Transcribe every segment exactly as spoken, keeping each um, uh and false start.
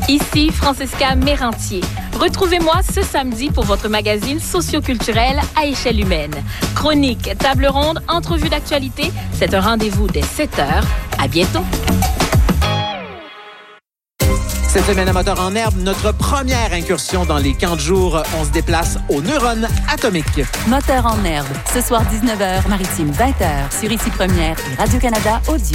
Ici Francesca Mérantier. Retrouvez-moi ce samedi pour votre magazine socioculturel à échelle humaine. Chronique, table ronde, entrevue d'actualité, c'est un rendez-vous dès sept heures. À bientôt. Cette semaine à Moteur en herbe, notre première incursion dans les camps de jour. On se déplace aux neurones atomiques. Moteur en herbe, ce soir dix-neuf heures, Maritime vingt heures, sur Ici Première et Radio-Canada Audio.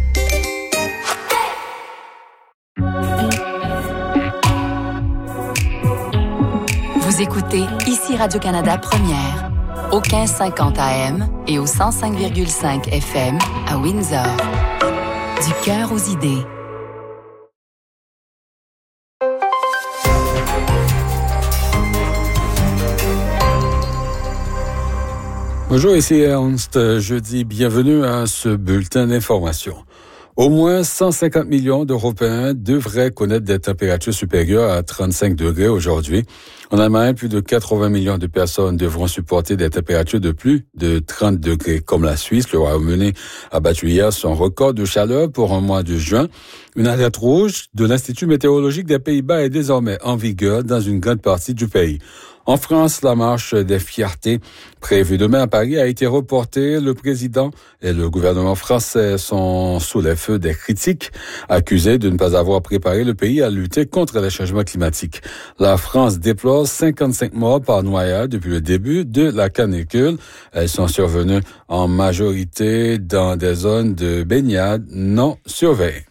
Vous écoutez Ici Radio-Canada Première, au quinze cinquante A M et au cent cinq virgule cinq F M à Windsor. Du cœur aux idées. Bonjour, ici Ernst. Je dis bienvenue à ce bulletin d'information. Au moins cent cinquante millions d'Européens devraient connaître des températures supérieures à trente-cinq degrés aujourd'hui. En Allemagne, plus de quatre-vingts millions de personnes devront supporter des températures de plus de trente degrés. Comme la Suisse, le Royaume-Uni a battu hier son record de chaleur pour un mois de juin. Une alerte rouge de l'Institut météorologique des Pays-Bas est désormais en vigueur dans une grande partie du pays. En France, la marche des fiertés prévue demain à Paris a été reportée. Le président et le gouvernement français sont sous les feux des critiques, accusés de ne pas avoir préparé le pays à lutter contre les changements climatiques. La France déplore cinquante-cinq morts par noyade depuis le début de la canicule. Elles sont survenues en majorité dans des zones de baignade non surveillées.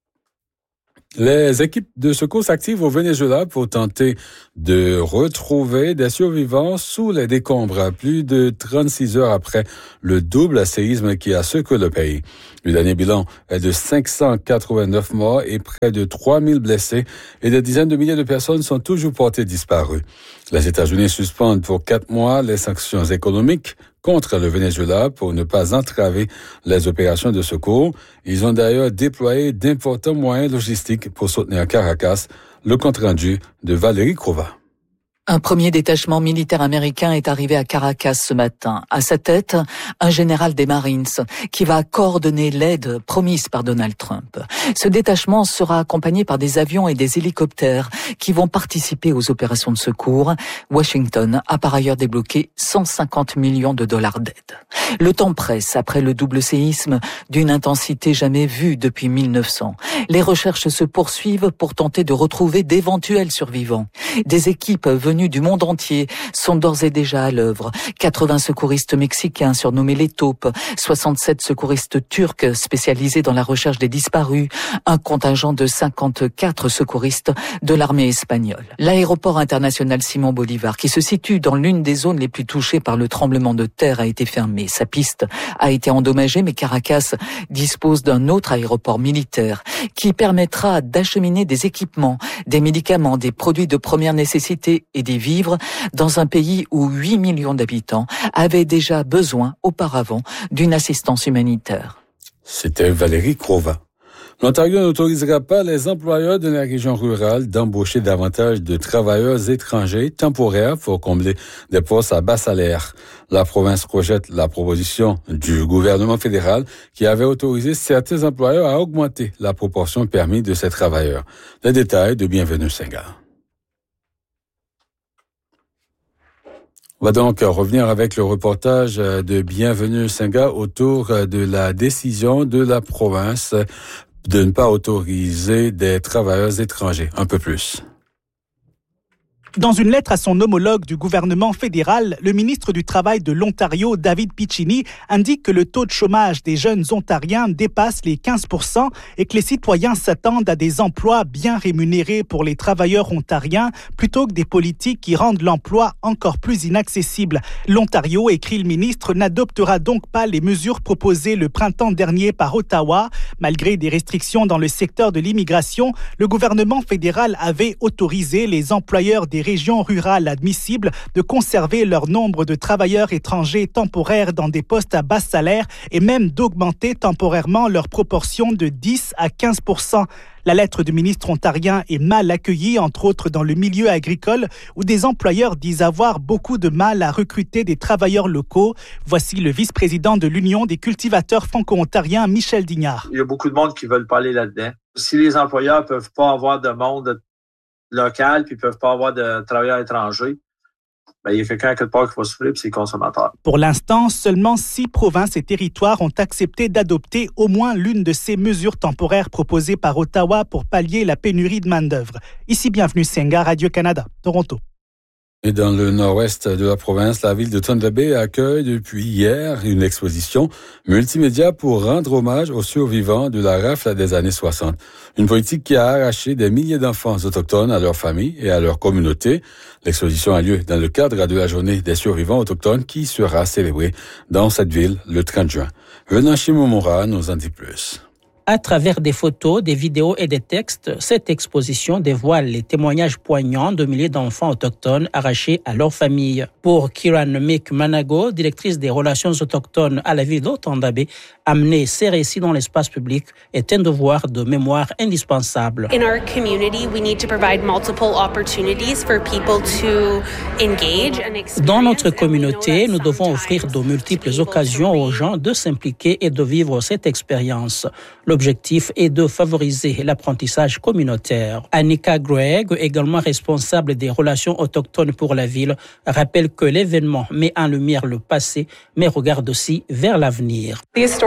Les équipes de secours s'activent au Venezuela pour tenter de retrouver des survivants sous les décombres, plus de trente-six heures après le double séisme qui a secoué le pays. Le dernier bilan est de cinq cent quatre-vingt-neuf morts et près de trois mille blessés, et des dizaines de milliers de personnes sont toujours portées disparues. Les États-Unis suspendent pour quatre mois les sanctions économiques contre le Venezuela pour ne pas entraver les opérations de secours. Ils ont d'ailleurs déployé d'importants moyens logistiques pour soutenir Caracas. Le compte-rendu de Valérie Crova. Un premier détachement militaire américain est arrivé à Caracas ce matin. À sa tête, un général des Marines qui va coordonner l'aide promise par Donald Trump. Ce détachement sera accompagné par des avions et des hélicoptères qui vont participer aux opérations de secours. Washington a par ailleurs débloqué cent cinquante millions de dollars d'aide. Le temps presse après le double séisme d'une intensité jamais vue depuis mille neuf cents. Les recherches se poursuivent pour tenter de retrouver d'éventuels survivants. Des équipes venues du monde entier sont d'ores et déjà à l'œuvre. quatre-vingts secouristes mexicains surnommés les taupes, soixante-sept secouristes turcs spécialisés dans la recherche des disparus, un contingent de cinquante-quatre secouristes de l'armée espagnole. L'aéroport international Simón Bolívar, qui se situe dans l'une des zones les plus touchées par le tremblement de terre, a été fermé. Sa piste a été endommagée, mais Caracas dispose d'un autre aéroport militaire qui permettra d'acheminer des équipements, des médicaments, des produits de première nécessité et des vivres dans un pays où huit millions d'habitants avaient déjà besoin auparavant d'une assistance humanitaire. C'était Valérie Crova. L'Ontario n'autorisera pas les employeurs de la région rurale d'embaucher davantage de travailleurs étrangers temporaires pour combler des postes à bas salaire. La province rejette la proposition du gouvernement fédéral qui avait autorisé certains employeurs à augmenter la proportion permise de ces travailleurs. Les détails de Bienvenue Senga. On va donc revenir avec le reportage de Bienvenue Senga autour de la décision de la province de ne pas autoriser des travailleurs étrangers. Un peu plus. Dans une lettre à son homologue du gouvernement fédéral, le ministre du Travail de l'Ontario, David Piccini, indique que le taux de chômage des jeunes Ontariens dépasse les quinze pour cent et que les citoyens s'attendent à des emplois bien rémunérés pour les travailleurs ontariens plutôt que des politiques qui rendent l'emploi encore plus inaccessible. L'Ontario, écrit le ministre, n'adoptera donc pas les mesures proposées le printemps dernier par Ottawa. Malgré des restrictions dans le secteur de l'immigration, le gouvernement fédéral avait autorisé les employeurs des régions rurales admissibles de conserver leur nombre de travailleurs étrangers temporaires dans des postes à bas salaire et même d'augmenter temporairement leur proportion de dix à quinze pour cent. La lettre du ministre ontarien est mal accueillie, entre autres dans le milieu agricole, où des employeurs disent avoir beaucoup de mal à recruter des travailleurs locaux. Voici le vice-président de l'Union des cultivateurs franco-ontariens, Michel Dignard. Il y a beaucoup de monde qui veulent parler là-dedans. Si les employeurs ne peuvent pas avoir de monde local puis ils peuvent pas avoir de travailleurs étrangers, ben, il y a quelqu'un à quelque part qui va souffrir, puis c'est les consommateurs. Pour l'instant, seulement six provinces et territoires ont accepté d'adopter au moins l'une de ces mesures temporaires proposées par Ottawa pour pallier la pénurie de main-d'œuvre. Ici, bienvenue Senga, Radio-Canada, Toronto. Et dans le nord-ouest de la province, la ville de Thunder Bay accueille depuis hier une exposition multimédia pour rendre hommage aux survivants de la rafle des années soixante. Une politique qui a arraché des milliers d'enfants autochtones à leurs familles et à leur communauté. L'exposition a lieu dans le cadre de la journée des survivants autochtones qui sera célébrée dans cette ville le trente juin. Renan Chimomora nous en dit plus. À travers des photos, des vidéos et des textes, cette exposition dévoile les témoignages poignants de milliers d'enfants autochtones arrachés à leur famille. Pour Kiran Mick Manago, directrice des relations autochtones à la ville d'Otandabé, amener ces récits dans l'espace public est un devoir de mémoire indispensable. In our community, we need to provide multiple opportunities for people to engage and experience. Dans notre communauté, nous devons offrir de multiples occasions aux gens de s'impliquer et de vivre cette expérience. L'objectif est de favoriser l'apprentissage communautaire. Annika Gregg, également responsable des relations autochtones pour la ville, rappelle que l'événement met en lumière le passé, mais regarde aussi vers l'avenir.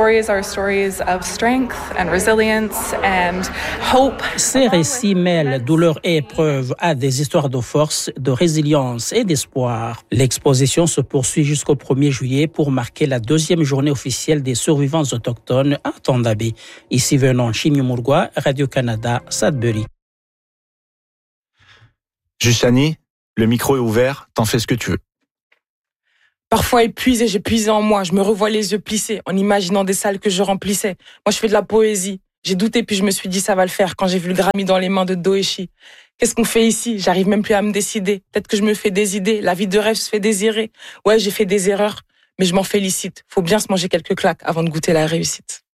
Ces récits mêlent douleur et épreuve à des histoires de force, de résilience et d'espoir. L'exposition se poursuit jusqu'au premier juillet pour marquer la deuxième journée officielle des survivants autochtones à Tondabé. Ici venant Chimiomourgua, Radio-Canada, Sudbury. Justani, le micro est ouvert, t'en fais ce que tu veux. Parfois épuisée, j'ai puisé en moi, je me revois les yeux plissés, en imaginant des salles que je remplissais. Moi je fais de la poésie, j'ai douté puis je me suis dit ça va le faire quand j'ai vu le Grammy dans les mains de Doeshi. Qu'est-ce qu'on fait ici? J'arrive même plus à me décider. Peut-être que je me fais des idées, la vie de rêve se fait désirer. Ouais, j'ai fait des erreurs, mais je m'en félicite. Faut bien se manger quelques claques avant de goûter la réussite.